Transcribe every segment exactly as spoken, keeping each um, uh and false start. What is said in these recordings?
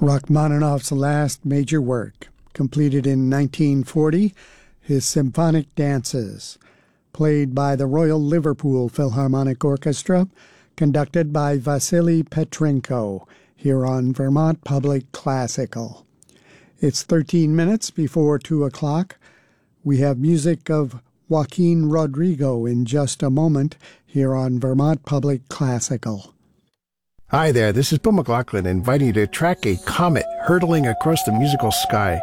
Rachmaninoff's last major work, completed in nineteen forty, his Symphonic Dances, played by the Royal Liverpool Philharmonic Orchestra, conducted by Vasily Petrenko, here on Vermont Public Classical. It's thirteen minutes before two o'clock. We have music of Joaquin Rodrigo in just a moment, here on Vermont Public Classical. Hi there, this is Bill McLaughlin inviting you to track a comet hurtling across the musical sky.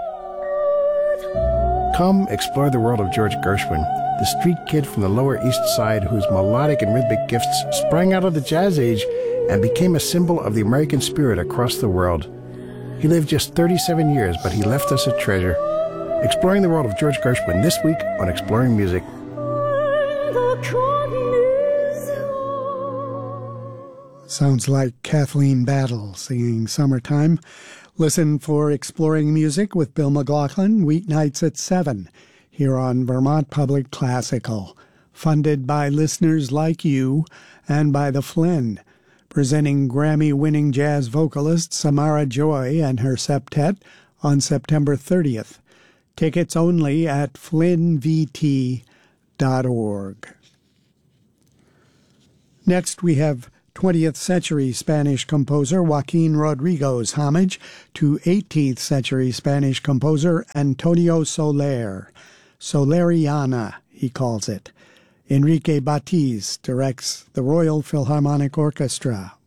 Come explore the world of George Gershwin, the street kid from the Lower East Side whose melodic and rhythmic gifts sprang out of the jazz age and became a symbol of the American spirit across the world. He lived just thirty-seven years, but he left us a treasure. Exploring the world of George Gershwin this week on Exploring Music. Sounds like Kathleen Battle singing Summertime. Listen for Exploring Music with Bill McLaughlin, weeknights at seven, here on Vermont Public Classical, funded by listeners like you and by the Flynn, presenting Grammy-winning jazz vocalist Samara Joy and her septet on September thirtieth. Tickets only at flynn v t dot org. Next, we have twentieth century Spanish composer Joaquin Rodrigo's homage to eighteenth century Spanish composer Antonio Soler. Soleriana, he calls it. Enrique Batiz directs the Royal Philharmonic Orchestra